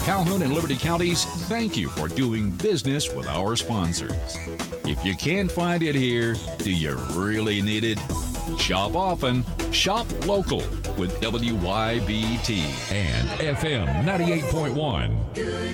Calhoun and Liberty counties, thank you for doing business with our sponsors. If you can't find it here, do you really need it? Shop often, shop local with WYBT and FM 98.1.